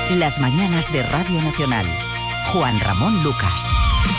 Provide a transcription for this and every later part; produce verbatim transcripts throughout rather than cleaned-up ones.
Las mañanas de Radio Nacional. Juan Ramón Lucas.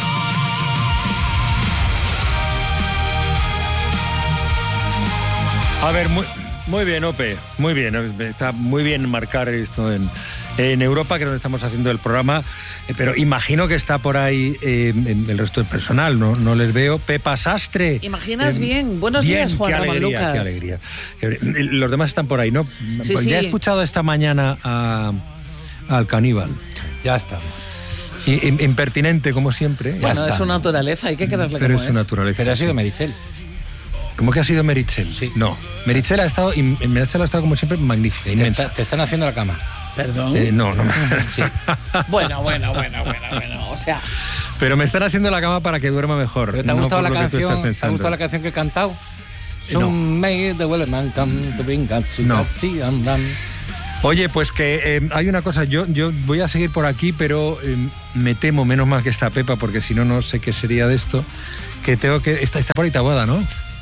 A ver, muy, muy bien, Ope, muy bien. Está muy bien marcar esto en, en Europa, que es donde estamos haciendo el programa, eh, pero imagino que está por ahí eh, el resto del personal, no, no les veo. Pepa Sastre. Imaginas eh, bien. Buenos bien, días, Juan qué Ramón alegría, Lucas. Qué alegría. Los demás están por ahí, ¿no? Sí, pues sí. Ya he escuchado esta mañana a, al caníbal. Ya está. I, impertinente, como siempre. Bueno, ya es está. su naturaleza, hay que quererle Pero como es su es. naturaleza. Pero ha sido sí. Meritxell. ¿Cómo que ha sido Meritxell? Sí. No, Meritxell ha estado, y Meritxell ha estado como siempre magnífica, Te, inmensa. está- te están haciendo la cama. Perdón. Eh, no, no. Sí. Bueno, bueno, bueno, bueno, bueno. O sea, Pero me están haciendo la cama para que duerma mejor. ¿Pero te ha no gustado por la lo que tú estás canción? ¿Te ha pensando. gustado la canción que he cantado? Eh, no. Some made the Wellerman come to bring us to No. the sea and run. Oye, pues que eh, hay una cosa, yo, yo voy a seguir por aquí, pero eh, me temo, menos mal que está Pepa, porque si no, no sé qué sería de esto, que tengo que... Está, está por ahí Taboada, ¿no?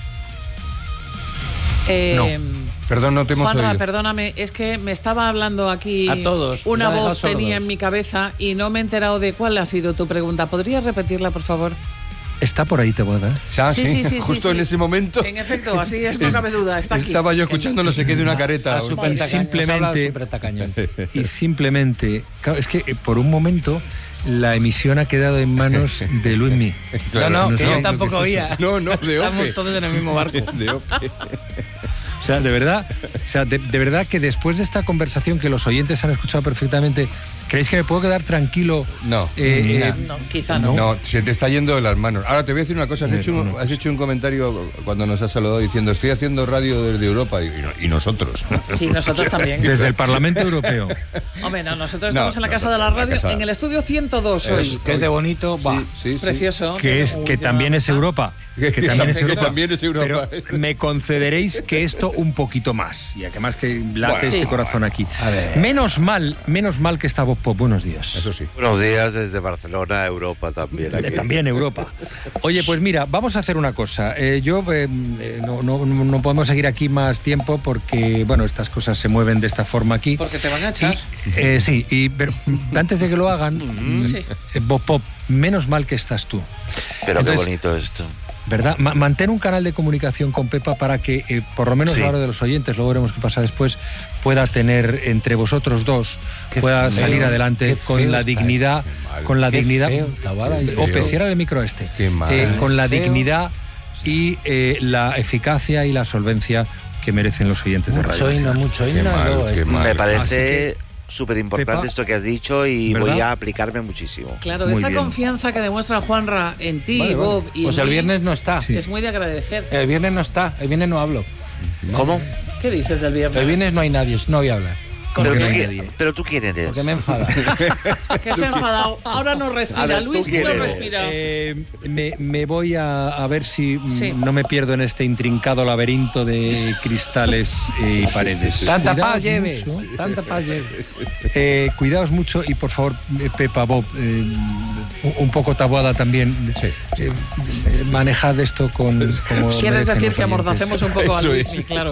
eh, Perdón, no te hemos Juanra, oído. perdóname, es que me estaba hablando aquí. A todos. Una Nos ha dejado voz tenía sordos. en mi cabeza y no me he enterado de cuál ha sido tu pregunta. ¿Podrías repetirla, por favor? Está por ahí Taboada. Ah, Sí, sí, sí, Justo sí, en sí. ese momento. En efecto, así es, no cabe duda. Está aquí. Estaba yo escuchando no sé qué de una careta. A super tacaño, Simplemente- os habla de super tacaño. Y simplemente... Claro, es que eh, por un momento la emisión ha quedado en manos de Luismi. Claro, no, no, no que sé yo lo tampoco que es eso. oía. No, no, de Estamos Ope. todos en el mismo barco. De Ope. O sea, de verdad, o sea, de, de verdad que después de esta conversación que los oyentes han escuchado perfectamente, ¿creéis que me puedo quedar tranquilo? No. Eh, eh, No, quizá no. No, se te está yendo de las manos. Ahora te voy a decir una cosa. Has, Eh, hecho, un, no. has hecho un comentario cuando nos has saludado diciendo estoy haciendo radio desde Europa y, y no- y nosotros. Sí, nosotros también. desde el Parlamento Europeo. Hombre, no, nosotros No, estamos en la no, casa no, de la en la radio, casa. en el estudio ciento dos hoy. Que es de bonito, va. Sí, sí, sí. Precioso. Que es que también es Europa. Que- Que también es que Europa. también es Europa. Pero me concederéis que esto un poquito más. Y además que late Bueno, este sí. corazón aquí. A ver. Menos mal, menos mal que está Voz Pop. Buenos días. Eso sí. Buenos días desde Barcelona, Europa también. Eh, Aquí. También Europa. Oye, pues mira, vamos a hacer una cosa. Eh, yo eh, eh, no, no, no podemos seguir aquí más tiempo porque, bueno, estas cosas se mueven de esta forma aquí. Porque te van a echar. Eh, sí, y pero, antes de que lo hagan, Sí. eh, Voz Pop, menos mal que estás tú. Pero Entonces, qué bonito esto. ¿Verdad? Ma- mantén un canal de comunicación con Pepa para que, eh, por lo menos Sí. a la hora de los oyentes, luego veremos qué pasa después, pueda tener entre vosotros dos, Qué pueda feo, salir adelante qué con feo la está dignidad, Qué mal. con la Qué dignidad. feo, Taboada, y Ope, feo. cierra el micro este. Qué mal. Eh, con la Feo. dignidad y eh, la eficacia y la solvencia que merecen los oyentes de Radio Mucho hino, Nacional. mucho Qué hino. mal, luego qué es- mal. Me Así parece súper importante Pepa, esto que has dicho y ¿verdad? voy a aplicarme muchísimo. Claro, Muy esta bien. confianza que demuestra Juanra en ti, Vale, vale. Bob y Pues en el mí viernes no está. Sí. es muy de agradecer. El viernes no está. El viernes no hablo. ¿Cómo? ¿Qué dices del viernes? El viernes no hay nadie. No voy a hablar. Pero que tú, no hay qui- nadie. pero tú quién eres. Porque me enfada. Que se ha enfadado. Ahora no A respira. ver, ¿tú Luis quién no eres? respira. Eh, me, me voy a, a ver si mm, Sí. no me pierdo en este intrincado laberinto de cristales eh, y paredes. Tanta Cuidaos paz lleves. mucho. Tanta paz lleves. Eh, cuidaos mucho y por favor, eh, Pepa, Bob, eh, un, un poco Taboada también. Eh, eh, manejad esto con. Como ¿Quieres merecen decir los que oyentes. amordacemos un poco a Eso Luis? es. Claro.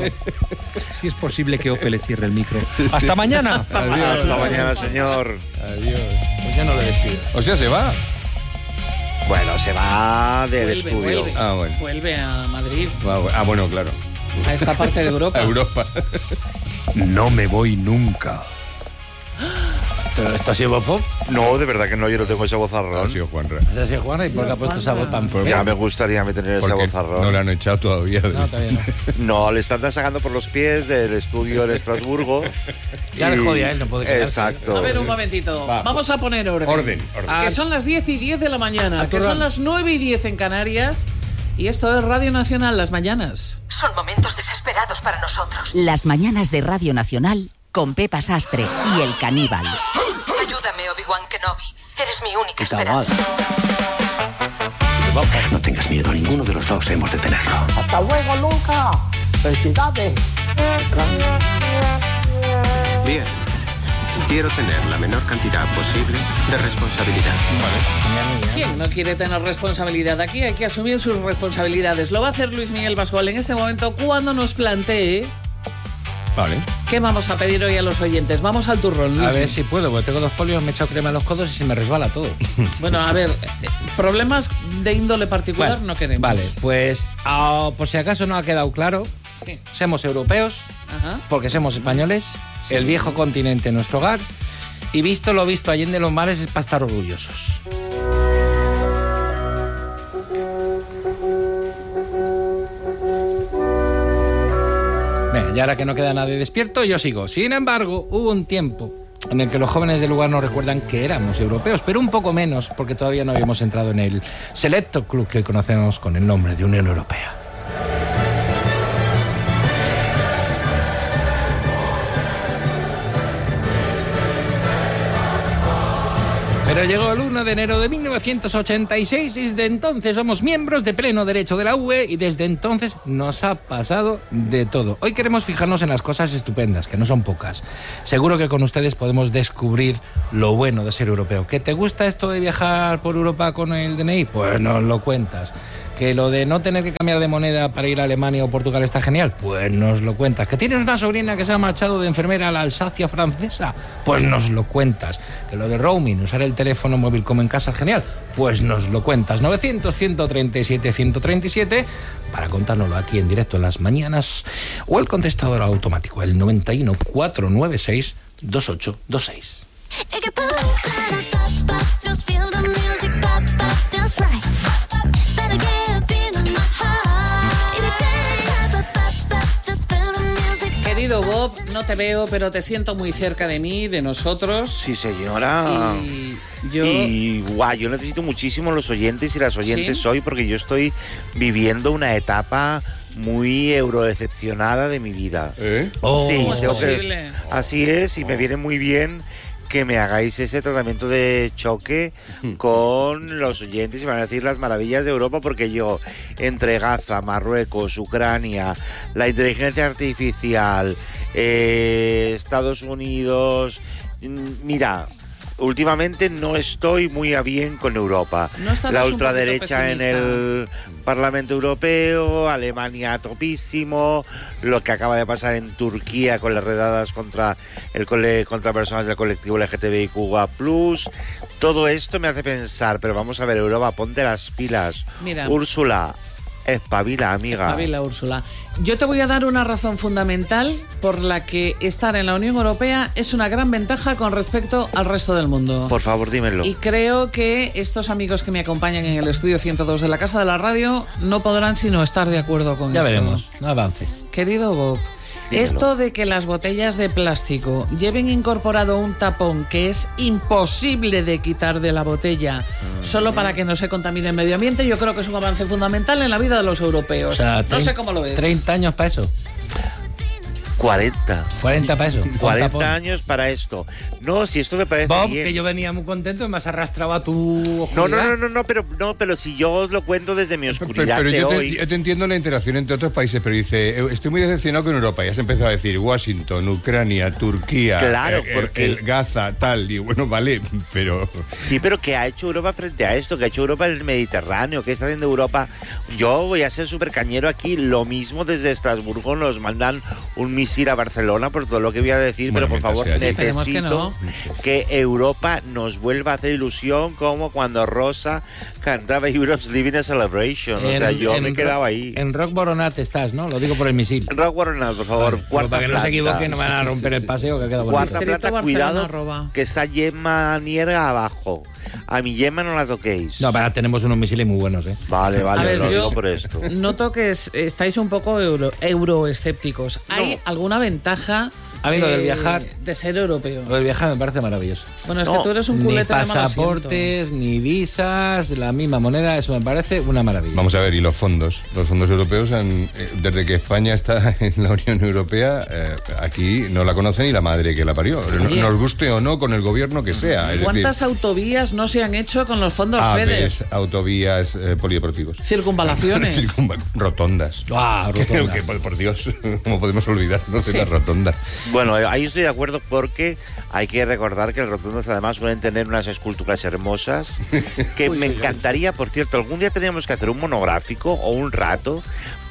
Si es posible que Ope le cierre el micro. ¡Hasta mañana! Adiós. Hasta mañana, señor. Adiós. Pues yo no le despido. O sea, se va. Bueno, se va del Vuelve, estudio. vuelve. Ah, bueno. Vuelve a Madrid, Ah, bueno. Ah, bueno, claro. a esta parte de Europa. A Europa. No me voy nunca. Pero esto ha sido Bob Pop. No, de verdad que no, yo no tengo ese Ha vozarrón. sido Juanra. Esa ha sido Juana y por qué ha puesto esa voz tan Por- fea. Ya me gustaría tener ese Porque vozarrón. no la han echado todavía. de- No, todavía no. No, le están sacando por los pies del estudio de Estrasburgo. Ya le Y- jodía, él no puede quedarse. Exacto. A ver, un momentito. Va. Vamos a poner orden. Orden, orden. Que son las diez y diez de la mañana, A tu que son ram. las nueve y diez en Canarias. Y esto es Radio Nacional, las mañanas. Son momentos desesperados para nosotros. Las mañanas de Radio Nacional con Pepa Sastre y el caníbal. Ayúdame, Obi-Wan Kenobi. Eres mi única Y Taboada. esperanza. No tengas miedo, ninguno de los dos hemos de tenerlo. Hasta luego, Luca. Felicidades. Bien. Quiero tener la menor cantidad posible de responsabilidad. ¿Quién no quiere tener responsabilidad? Aquí hay que asumir sus responsabilidades. Lo va a hacer Luis Miguel Pascual en este momento cuando nos plantee Vale. ¿Qué vamos a pedir hoy a los oyentes? Vamos al turrón, Luis. A ver si puedo, porque tengo dos folios, me he echado crema en los codos y se me resbala todo. Bueno, a ver, problemas de índole particular Bueno, no queremos. Vale, pues ah, por si acaso no ha quedado claro, Sí. somos europeos, Ajá. porque somos españoles, el viejo continente nuestro hogar, y visto lo visto allende los mares es para estar orgullosos. Venga, y ahora que no queda nadie despierto, yo sigo. Sin embargo, hubo un tiempo en el que los jóvenes del lugar nos recuerdan que éramos europeos, pero un poco menos, porque todavía no habíamos entrado en el selecto club que conocemos con el nombre de Unión Europea. Pero llegó el uno de enero de mil novecientos ochenta y seis y desde entonces somos miembros de pleno derecho de la U E y desde entonces nos ha pasado de todo. Hoy queremos fijarnos en las cosas estupendas, que no son pocas. Seguro que con ustedes podemos descubrir lo bueno de ser europeo. ¿Que te gusta esto de viajar por Europa con el D N I? Pues nos lo cuentas. ¿Que lo de no tener que cambiar de moneda para ir a Alemania o Portugal está genial? Pues nos lo cuentas. ¿Que tienes una sobrina que se ha marchado de enfermera a la Alsacia francesa? Pues nos lo cuentas. ¿Que lo de roaming, usar el teléfono móvil como en casa es genial? Pues nos lo cuentas. novecientos, ciento treinta y siete, ciento treinta y siete para contárnoslo aquí en directo en las mañanas, o el contestador automático, el noventa y uno, cuatrocientos noventa y seis, veintiocho veintiséis. Querido Bob, no te veo, pero te siento muy cerca de mí, de nosotros. Sí, señora. Y yo... Y guau, yo necesito muchísimo los oyentes y las oyentes ¿Sí? hoy, porque yo estoy viviendo una etapa muy eurodecepcionada de mi vida. ¿Eh? Oh, sí, ¿cómo es tengo que- posible? así es, y me viene muy bien que me hagáis ese tratamiento de choque con los oyentes y me van a decir las maravillas de Europa, porque yo, entre Gaza, Marruecos, Ucrania, la inteligencia artificial, eh, Estados Unidos, mm, mira, últimamente no estoy muy a bien con Europa. ¿No estarás La un poquito ultraderecha en pesimista? el Parlamento Europeo, Alemania topísimo, lo que acaba de pasar en Turquía con las redadas contra el cole, contra personas del colectivo L G T B I Q A plus, todo esto me hace pensar, pero vamos a ver, Europa, ponte las pilas. Mira. Úrsula, espabila, amiga. Espabila, Úrsula. Yo te voy a dar una razón fundamental por la que estar en la Unión Europea es una gran ventaja con respecto al resto del mundo. Por favor, dímelo. Y creo que estos amigos que me acompañan en el estudio ciento dos de la Casa de la Radio no podrán sino estar de acuerdo con Ya esto. veremos, no avances. Querido Bob, Dímelo. esto de que las botellas de plástico lleven incorporado un tapón que es imposible de quitar de la botella solo para que no se contamine el medio ambiente, yo creo que es un avance fundamental en la vida de los europeos. O sea, no sé cómo lo ves. treinta años para eso. cuarenta. cuarenta para eso. Con tapón. cuarenta años para esto. No, si esto me parece Bob, bien. que yo venía muy contento y me has arrastrado a tu No, oscuridad. no, no, no, no, pero no, pero si yo os lo cuento desde mi Pero, oscuridad pero de yo, te, hoy. yo te entiendo la interacción entre otros países, pero dice, eh, estoy muy decepcionado con Europa. Ya has empezado a decir Washington, Ucrania, Turquía, Claro, eh, eh, porque- el Gaza, tal. Y bueno, vale, pero... Sí, pero ¿qué ha hecho Europa frente a esto? ¿Qué ha hecho Europa en el Mediterráneo? ¿Qué está haciendo Europa? Yo voy a ser súper cañero aquí. Lo mismo desde Estrasburgo nos mandan un misil a Barcelona por todo lo que voy a decir, Bueno, pero por mientras favor, sea allí. Esperemos que necesito no. que Europa nos vuelva a hacer ilusión como cuando Rosa cantaba Europe's Living a Celebration. O sea, En- yo en me he Ro- quedado ahí. En Rock Boronat estás, ¿no? Lo digo por el misil. Rock Warrenal, por favor, Vale, cuarta para que no se planta. equivoquen, no van a romper el paseo que ha quedado bonito. Cuarta Distrito planta, Barcelona, cuidado, arroba. que está Gemma Niera abajo. A mi Gemma no la toquéis. No, para tenemos unos misiles muy buenos, ¿eh? Vale, vale, A ver, lo yo digo por esto. noto que es- estáis un poco euro, euroescépticos. ¿Hay alguna ventaja A mí lo del eh, viajar- de ser europeo? Lo del viaje me parece maravilloso. Bueno, es No, que tú eres un Ni culete de mal asiento. pasaportes, ni visas, la misma moneda, eso me parece una maravilla. Vamos a ver, y los fondos. Los fondos europeos, han, eh, desde que España está en la Unión Europea, eh, aquí no la conoce ni la madre que la parió. No- Oye. Nos guste o no, con el gobierno que sea. Es ¿Cuántas decir, autovías no se han hecho con los fondos FEDER? aves, autovías, eh, polideportivos. Circunvalaciones. Circunva- rotondas. Ah, rotondas. Que, por, por Dios, ¿cómo podemos olvidarnos Sí. de las rotondas? Bueno, eh, ahí estoy de acuerdo porque hay que recordar que los rotundos además suelen tener unas esculturas hermosas que me encantaría, por cierto, algún día teníamos que hacer un monográfico o un rato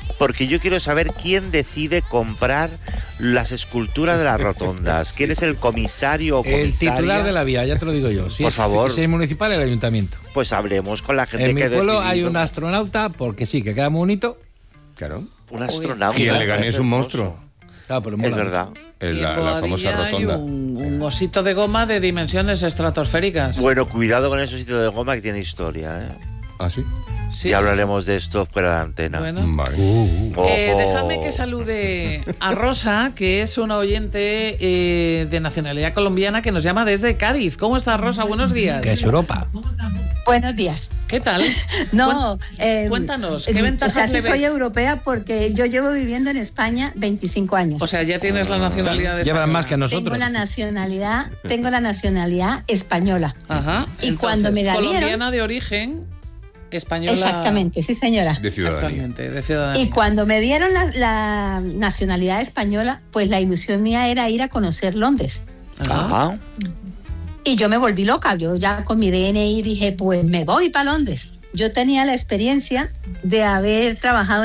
porque yo quiero saber quién decide comprar las esculturas de las rotondas. ¿Quién es el comisario o comisaria? El titular de la vía, ya te lo digo yo. Si Por es, favor. Si es municipal, el ayuntamiento. Pues hablemos con la gente en que mi pueblo decidido. hay un astronauta, porque sí, que queda muy bonito. Claro. Un astronauta. Y el Leganés es un monstruo. Claro, pero Es mola verdad. El- Y la, en la famosa Boadilla hay rotonda. un, un osito de goma de dimensiones estratosféricas. Bueno, cuidado con esos sitios de goma que tiene historia, ¿eh? ¿Ah, sí? Sí, ya sí, hablaremos de esto fuera de la antena. Bueno. Vale. Ojo. Eh, déjame que salude a Rosa, que es una oyente eh, de nacionalidad colombiana que nos llama desde Cádiz. ¿Cómo estás, Rosa? Buenos días. Que es Europa. Buenos días. ¿Qué tal? No, eh, Cuéntanos, ¿qué eh, ventajas o sea, sí le ves? soy europea porque yo llevo viviendo en España veinticinco años. O sea, ya tienes la nacionalidad de Llevan española. más que nosotros. tengo la nacionalidad, tengo la nacionalidad española. Ajá. Y Entonces, cuando me la dieron- colombiana de origen, española. Exactamente, sí señora. De ciudadanía. Actualmente, de ciudadanía. Y cuando me dieron la, la nacionalidad española, pues la ilusión mía era ir a conocer Londres. Ajá. Ajá. Y yo me volví loca. Yo ya con mi D N I dije, pues me voy para Londres. Yo tenía la experiencia de haber trabajado